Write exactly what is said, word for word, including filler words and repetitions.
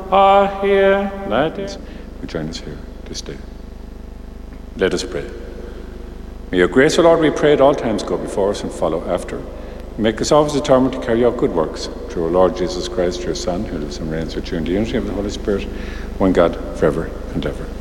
are here. Let us join us here this day. Let us pray. May your grace, O Lord, we pray at all times, go before us and follow after. Make us always determined to carry out good works through our Lord Jesus Christ, your Son, who lives and reigns with you in the unity of the Holy Spirit, one God, forever and ever.